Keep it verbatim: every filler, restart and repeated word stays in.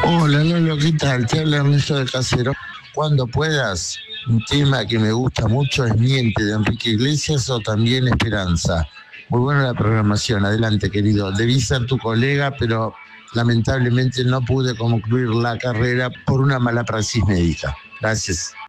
Hola Lolo, ¿qué tal? Te habla Ernesto de Casero. Cuando puedas, un tema que me gusta mucho es Miente de Enrique Iglesias o también Esperanza. Muy buena la programación, adelante querido. Debí ser tu colega, pero lamentablemente no pude concluir la carrera por una mala praxis médica. Gracias.